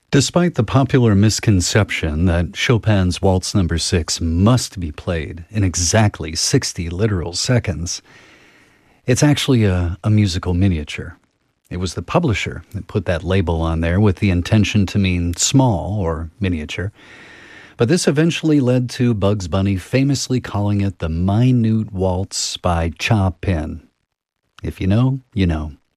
Despite the popular misconception that Chopin's Waltz Number 6 must be played in exactly 60 literal seconds, it's actually a musical miniature. It was the publisher that put that label on there with the intention to mean small or miniature. But this eventually led to Bugs Bunny famously calling it the Minute Waltz by Chopin. If you know, you know.